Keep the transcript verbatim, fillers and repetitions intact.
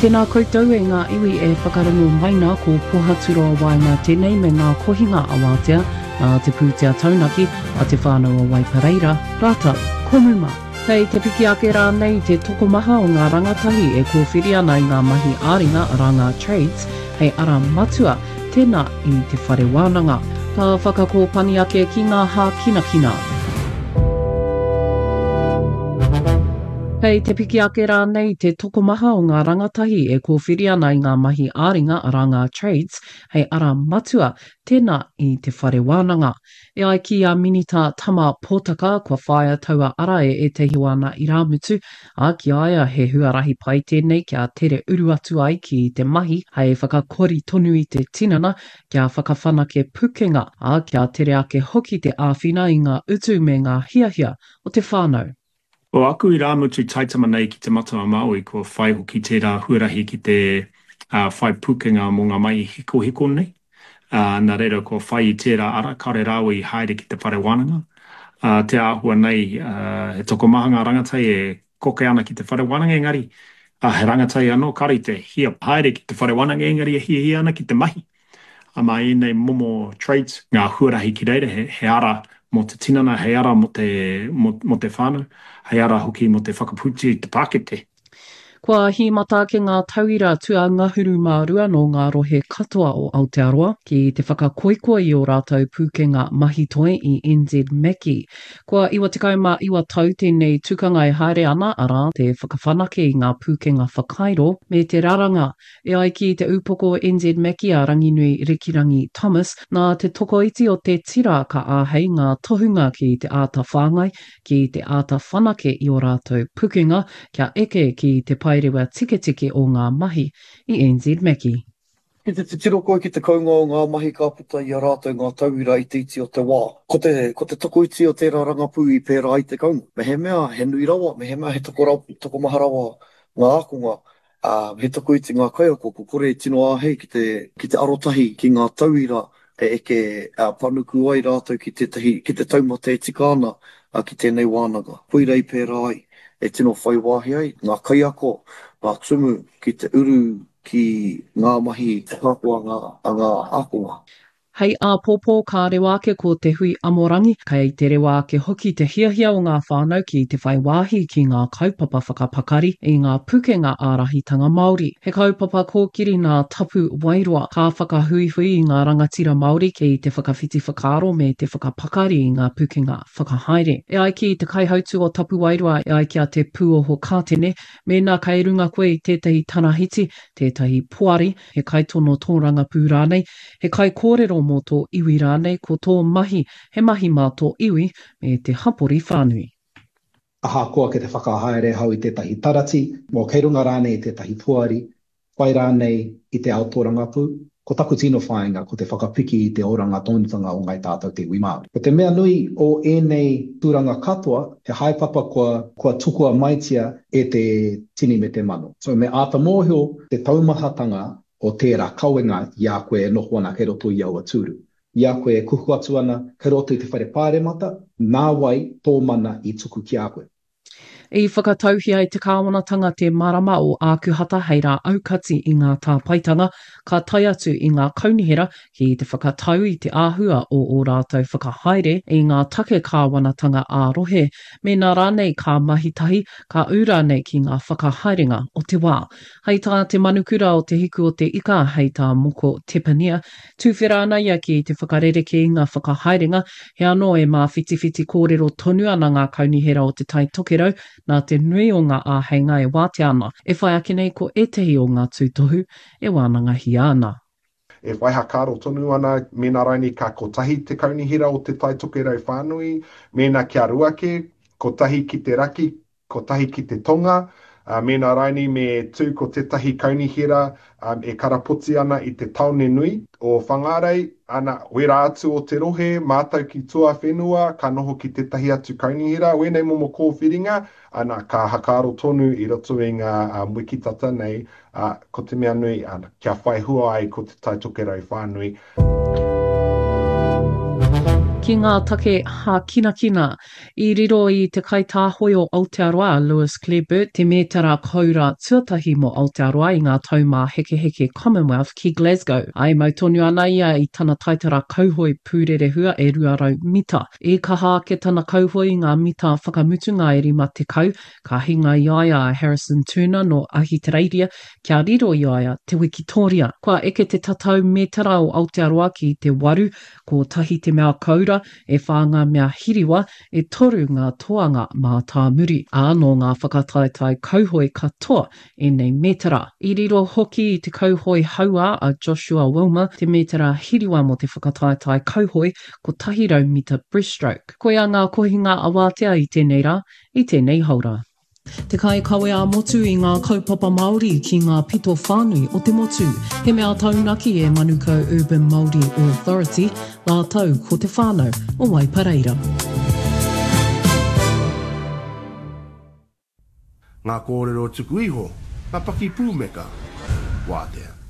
Tēnā koutou e ngā iwi e whakarongo maina ko pohaturo wai ngā tēnei me ngā kohinga awatea nā te pūtea taunaki a te whānau o Waipareira. Rātau, komuma. Hei te piki ake rā nei te tokomaha o ngā rangatahi e kōwhiri ana i ngā mahi āringa a rā ngā trades hei ara matua tēnā i te whare wānanga. Ka whakakōpani ake ki ngā hā kina kina. Hei te piki ake rā nei te tokomaha o ngā rangatahi e kōwhiri ana i ngā mahi āringa a rā ngā trades hei ara matua tēnā i te whare wānanga. E ai ki a minita tama pōtaka kua whaia taua ara e e te hiwana i rāmutu a ki aia he huarahi pai tēnei kia tere uru atu ai ki te mahi hei whakakori tonu i te tinana kia whakawhanake pukenga a kia tere ake hoki te āwhina i ngā utu me ngā hiahia o te whānau. O aku i rāmutu taitama nei ki te matua Māui kua whai hoki tērā huarahi ki te uh, whai pukenga mō ngā mai hiko hiko nei. Uh, nā reira kua whai i tērā ara kare rāua i haere ki te whare wānanga. Uh, te āhua nei uh, he toko maha ngā rangatai e koke ana ki te whare wānanga engari. Uh, he rangatai anō kari te hia haere ki te whare wānanga engari e hia hia ana ki te mahi. Ama i nei momo trades ngā huarahi ki reira he, he ara mo te tinana, he ara mo te, mo, mo te whānau, he ara hoki mo te whakaputi te Pākete. Kua hi mata ke ngā tauira tua ngahuru mārua no ngā rohe katoa o Aotearoa ki te whakakoikoa i o rātou pūkenga mahi toe i N Z Meki. Kua iwa tekau mā iwa tau tēnei tukanga e haere ana ara te whakawhanake i ngā pūkenga whakairo me te raranga. E ai ki te upoko N Z Meki a Ranginui Rikirangi Thomas nā te tokoiti o te tira ka āhei ngā tohunga ki te āta whāngai ki te āta whanake i o rātou pūkenga kia eke ki te pai rewa tike tike o ngā mahi i N Z Meki. Ki te titiro koe ki te kaunga o ngā mahi ka puta i a rātou ngā tauira i te iti o te wā. Ko te, ko te toko iti o tērā rangapū i pērā i te kaunga. Me he mea, he nui rawa, me he mea he toko, rau, toko maha rawa ngā akonga. Uh, he toko iti ngā kaiako, ko kore tino āhei ki te, ki te arotahi ki ngā tauira e eke uh, panuku ai rātou ki te, tahi, ki te taumata e tika ana uh, ki tēnei wānanga. Puirei pērā ai. E tino whai wāhi ai, ngā kaiako, ngā tumu ki te uru ki ngā mahi te kāpua ngā, ngā akonga. Hei a pōpō ka rewa ake ko te hui amorangi, kei te rewa ake hoki te hiahia o ngā whānau ki te whai wāhi ki ngā kaupapa whakapakari i ngā pukenga ārahitanga Māori. He kaupapa kōkiri ngā tapu wairoa ka whakahuihui i ngā rangatira Māori ki te whakawhiti whakaaro me te whakapakari i ngā pukenga whakahaere. E ai ki te kaihautu o tapu wairoa e ai kia te pūoho kātene, me nā kai runga koe i tētahi tanahiti, tētahi puari, he kai tono tōranga pū rānei, he kai kōrero mō tō iwi rānei ko tō mahi, he mahi mā tō iwi me te hapori whānui. Aha koa ke te whakahaere hau i tētahi tarati, mō kei runga rānei i tētahi puari, whai rānei i te aotorangapū, ko taku tino whāinga ko te whakapiki i te oranga tonutanga o ngai tātou te iwi Māori. Ko te mea nui o ēnei tūranga katoa, he haipapa kua, kua tukua maitia e te tini me te mano. So me āta mōhio te taumahatanga o tērā kauenga i a koe e noho ana kei roto i aua tūru. I a koe e kuhu atu ana kei roto i te whare pāremata, nā wai tō mana i tuku ki a koe. I whakatauhia i te kāwanatanga te marama o ākuhata hei rā aukati i ngā tāpaitanga, ka tai atu i ngā kaunihera ki te whakatau i te āhua o o rātou whakahaere i ngā take kāwanatanga ārohe, me nā rānei ka mahitahi ka ura nei ki ngā whakahaerenga o te wā. Hei tā te manukura o te hiku o te ika hei tā moko tepania, tūwhera ana ia ki te whakarereke i ngā whakahaerenga, he anō e mā whitiwhiti kōrero tonu ana ngā kaunihera o te tai tokerau, nā te nui o ngā āheinga e wāte ana, e whai ake nei ko etehi o ngā tūtohu, e wānanga hi ana. E whai hakaro tonu ana, mena raini ka kotahi te kaunihira o te tai tokerau whānui, mena kia ruake, kotahi ki te raki, kotahi ki te tonga, uh, mena raini me tū ko tetahi kaunihira um, e karapoti ana i te taone nui o whangarei, ana wera atu o te rohe, mātau ki tua whenua, ka noho ki tetahi atu kaunihira, wēnei momo kōwhiringa, ana ka hakaro tonu i roto i ngā uh, wikitata nei, uh, ko te mea nui, ana kia whai hua ai ko te tai tokerau whānui. Ki ngā take ha kina kina, I riro I te kaitahoi o Aotearoa, Lewis Clareburt, te mētara kaura tuatahi mo Aotearoa I ngā taumā heke heke Commonwealth ki Glasgow. Ai mau tonu ana ia I tana taitara kauhoi pūrere hua e ruarau mita. E kaha ke tana kauhoi ngā mita whakamutu ngā eri ma te kau, ka hinga I aia a Harrison Turner no Ahitereiria, kia riro I aia te Wikitoria. Kua eke te tatau mētara o Aotearoa ki te waru, ko tahi te mea kaura, e whanga mea hiriwa, e toru ngā toanga mā tā muri. Anō ngā whakataetai kauhoi katoa e nei mētara. I riro hoki I te kauhoi haua a Joshua Wilmer, te mētara hiriwa mo te whakataetai kauhoi ko tahi rau mita breaststroke. Koe a ngā kohinga awatea I tēnei rā, I tēnei haura. Te kai kawe a motu I ngā kaupapa Māori ki ngā pito whānui o te motu. He mea taunaki e Manukau Urban Māori Authority, la tau ko te whānau o Waipareira. Ngā kōrero tuku iho, ngā paki pūmeka, wātea.